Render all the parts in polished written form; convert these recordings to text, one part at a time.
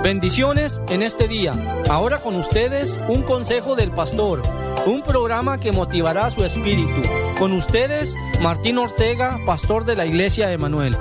Bendiciones en este día. Ahora con ustedes un consejo del pastor, un programa que motivará su espíritu. Con ustedes, Martín Ortega, pastor de la Iglesia de Emanuel.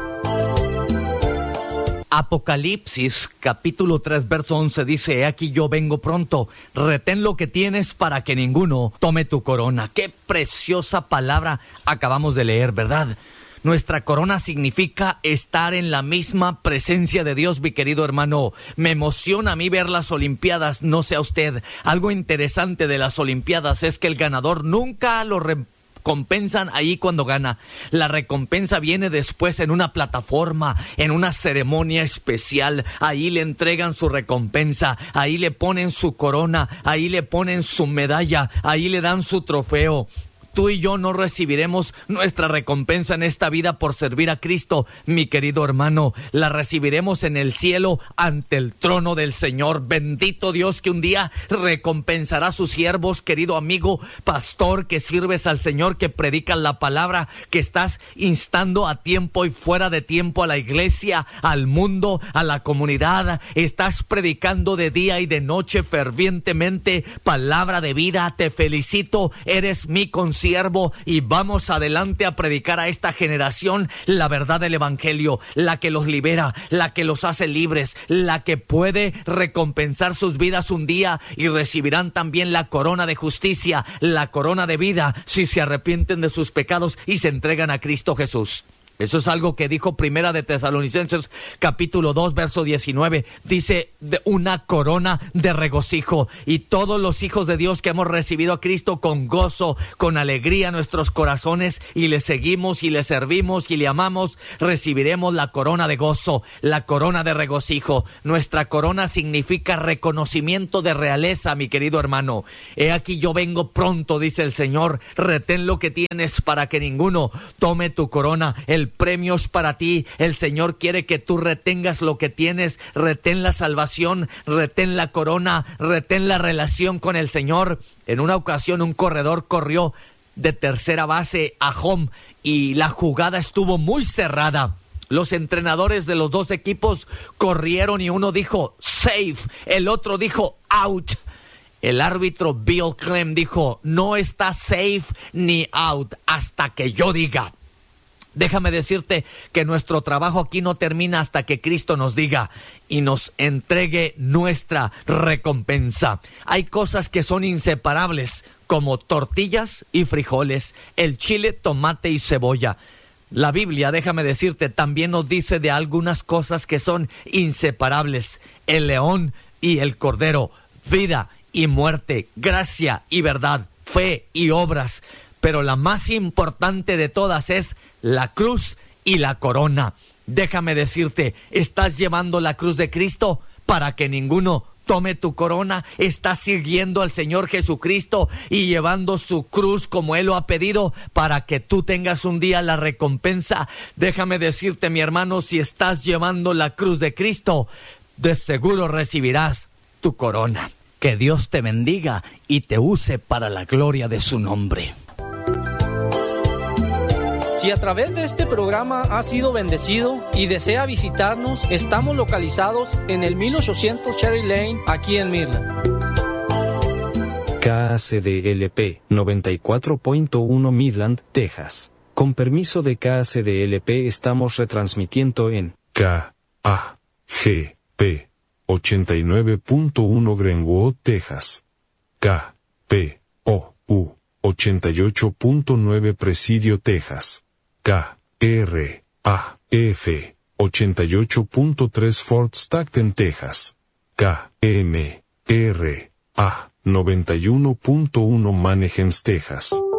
Apocalipsis, capítulo 3, verso 11 dice: He aquí yo vengo pronto, retén lo que tienes para que ninguno tome tu corona. Qué preciosa palabra acabamos de leer, ¿verdad? Nuestra corona significa estar en la misma presencia de Dios, mi querido hermano. Me emociona a mí ver las Olimpiadas, no sé a usted. Algo interesante de las Olimpiadas es que el ganador nunca lo recompensan ahí cuando gana. La recompensa viene después en una plataforma, en una ceremonia especial. Ahí le entregan su recompensa, ahí le ponen su corona, ahí le ponen su medalla, ahí le dan su trofeo. Tú y yo no recibiremos nuestra recompensa en esta vida por servir a Cristo, mi querido hermano. La recibiremos en el cielo ante el trono del Señor. Bendito Dios que un día recompensará a sus siervos, querido amigo, pastor, que sirves al Señor, que predicas la palabra, que estás instando a tiempo y fuera de tiempo a la iglesia, al mundo, a la comunidad. Estás predicando de día y de noche fervientemente palabra de vida. Te felicito, eres mi consiervo y vamos adelante a predicar a esta generación la verdad del evangelio, la que los libera, la que los hace libres, la que puede recompensar sus vidas un día, y recibirán también la corona de justicia, la corona de vida, si se arrepienten de sus pecados y se entregan a Cristo Jesús. Eso es algo que dijo Primera de Tesalonicenses, capítulo 2, verso 19. Dice, de una corona de regocijo. Y todos los hijos de Dios que hemos recibido a Cristo con gozo, con alegría en nuestros corazones, y le seguimos y le servimos y le amamos, recibiremos la corona de gozo, la corona de regocijo. Nuestra corona significa reconocimiento de realeza, mi querido hermano. He aquí yo vengo pronto, dice el Señor. Retén lo que tienes para que ninguno tome tu corona. El premio es para ti. El Señor quiere que tú retengas lo que tienes. Retén la salvación, retén la corona, retén la relación con el Señor. En una ocasión un corredor corrió de tercera base a home y la jugada estuvo muy cerrada. Los entrenadores de los dos equipos corrieron y uno dijo safe, el otro dijo out. El árbitro Bill Clem dijo: no está safe ni out hasta que yo diga. Déjame decirte que nuestro trabajo aquí no termina hasta que Cristo nos diga y nos entregue nuestra recompensa. Hay cosas que son inseparables, como tortillas y frijoles, el chile, tomate y cebolla. La Biblia, déjame decirte, también nos dice de algunas cosas que son inseparables: el león y el cordero, vida y muerte, gracia y verdad, fe y obras. Pero la más importante de todas es la cruz y la corona. Déjame decirte, ¿estás llevando la cruz de Cristo para que ninguno tome tu corona? ¿Estás siguiendo al Señor Jesucristo y llevando su cruz como Él lo ha pedido para que tú tengas un día la recompensa? Déjame decirte, mi hermano, si estás llevando la cruz de Cristo, de seguro recibirás tu corona. Que Dios te bendiga y te use para la gloria de su nombre. Si a través de este programa ha sido bendecido y desea visitarnos, estamos localizados en el 1800 Cherry Lane, aquí en Midland. KACDLP 94.1 Midland, Texas. Con permiso de KACDLP estamos retransmitiendo en KAGP 89.1 Greenwood, Texas. KPOU 88.9 Presidio, Texas. KRAF 88.3 Fort Stockton, Texas. KMRA 91.1 Manheim, Texas.